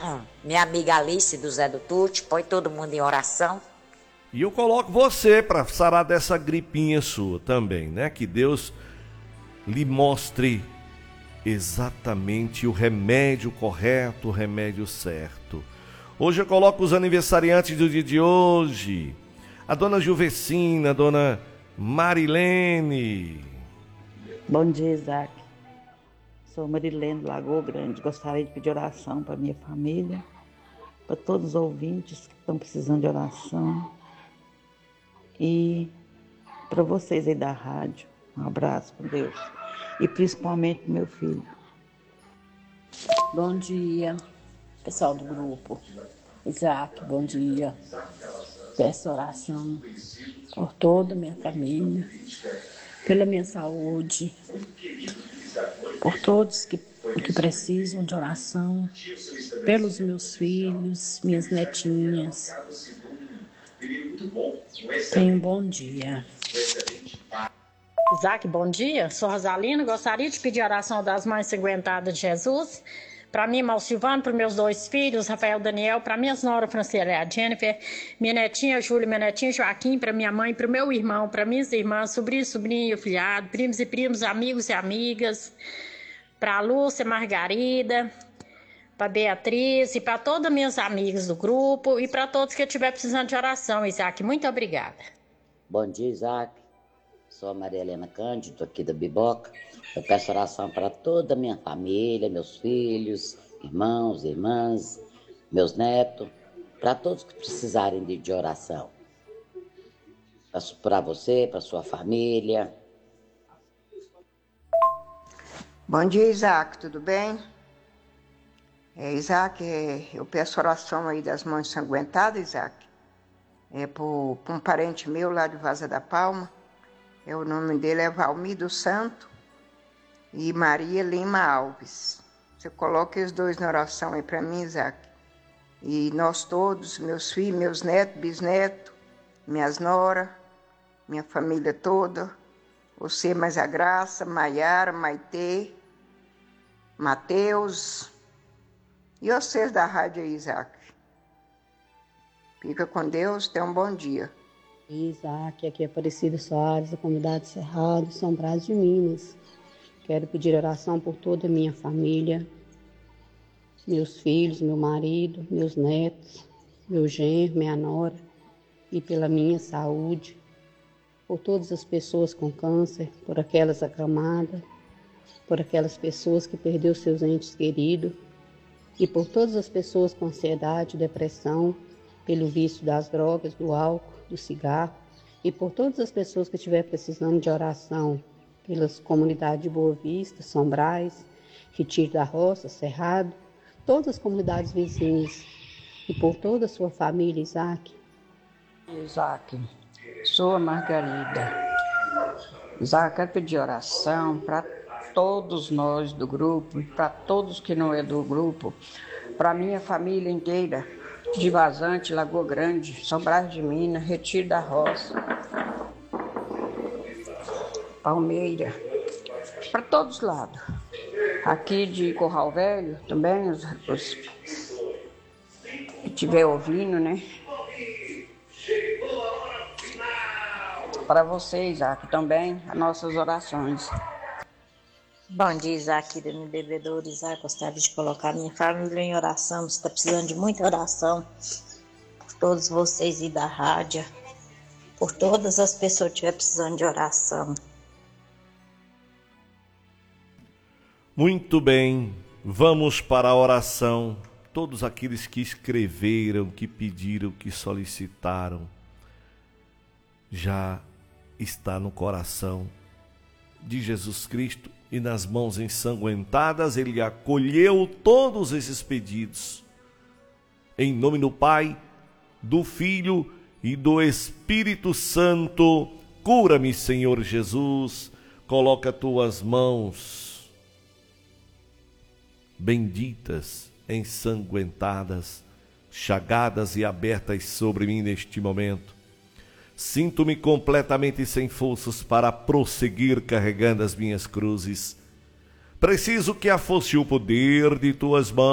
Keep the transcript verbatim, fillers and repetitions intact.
minha amiga Alice do Zé do Tuti, põe todo mundo em oração. E eu coloco você para sarar dessa gripinha sua também, né? Que Deus lhe mostre exatamente o remédio correto, o remédio certo. Hoje eu coloco os aniversariantes do dia de hoje. A dona Juvecina, a dona Marilene. Bom dia, Isaac. Sou Marilene Lagoa Grande. Gostaria de pedir oração para minha família, para todos os ouvintes que estão precisando de oração e para vocês aí da rádio. Um abraço com Deus e principalmente pro meu filho. Bom dia, pessoal do grupo. Isaac, bom dia. Peço oração por toda a minha família, pela minha saúde, por todos que, que precisam de oração, pelos meus filhos, minhas netinhas. Tenha um bom dia. Isaac, bom dia. Sou Rosalina. Gostaria de pedir oração das Mães Ensanguentadas de Jesus. Para mim, Mal Silvano, para meus dois filhos, Rafael e Daniel, para minha nora Franciela e a Jennifer, minha netinha Júlia, minha netinha Joaquim, para minha mãe, para o meu irmão, para minhas irmãs, sobrinho, sobrinho, filhado, primos e primos, amigos e amigas, para a Lúcia, Margarida, para Beatriz e para todas minhas amigas do grupo e para todos que estiver precisando de oração, Isaac. Muito obrigada. Bom dia, Isaac. Sou a Maria Helena Cândido, aqui da Biboca. Eu peço oração para toda a minha família, meus filhos, irmãos, irmãs, meus netos, para todos que precisarem de, de oração. Peço para você, para sua família. Bom dia, Isaac, tudo bem? É, Isaac, é, eu peço oração aí das Mães Ensanguentadas, Isaac. É para um parente meu lá de Vaza da Palma. É, o nome dele é Valmir dos Santos e Maria Lima Alves. Você coloca os dois na oração aí para mim, Isaac. E nós todos, meus filhos, meus netos, bisnetos, minhas noras, minha família toda, você mais a Graça, Maiara, Maitê, Mateus e vocês da rádio aí, Isaac. Fica com Deus, tenha um bom dia. Isaac, aqui é Aparecida Soares, da comunidade Cerrado, São Brás de Minas. Quero pedir oração por toda a minha família, meus filhos, meu marido, meus netos, meu genro, minha nora, e pela minha saúde, por todas as pessoas com câncer, por aquelas acamadas, por aquelas pessoas que perderam seus entes queridos, e por todas as pessoas com ansiedade, depressão, pelo vício das drogas, do álcool, do cigarro, e por todas as pessoas que estiverem precisando de oração, pelas comunidades de Boa Vista, São Brás, Retiro da Roça, Cerrado, todas as comunidades vizinhas, e por toda a sua família, Isaac. Isaac, sou a Margarida. Isaac, quero pedir oração para todos nós do grupo e para todos que não é do grupo, para minha família inteira, de Vazante, Lagoa Grande, São Brás de Minas, Retiro da Roça, Palmeira, para todos os lados. Aqui de Corral Velho também, os, os que estiver ouvindo, né? Para vocês, Isaac, também, as nossas orações. Bom dia, Isaac, da minha bebedora. Isaac, gostaria de colocar minha família em oração. Você está precisando de muita oração por todos vocês e da rádio, por todas as pessoas que estiver precisando de oração. Muito bem, vamos para a oração. Todos aqueles que escreveram, que pediram, que solicitaram, já está no coração de Jesus Cristo e nas mãos ensanguentadas Ele acolheu todos esses pedidos. Em nome do Pai, do Filho e do Espírito Santo, cura-me, Senhor Jesus, coloca tuas mãos benditas, ensanguentadas, chagadas e abertas sobre mim neste momento. Sinto-me completamente sem forças para prosseguir carregando as minhas cruzes. Preciso que a força e o poder de tuas mãos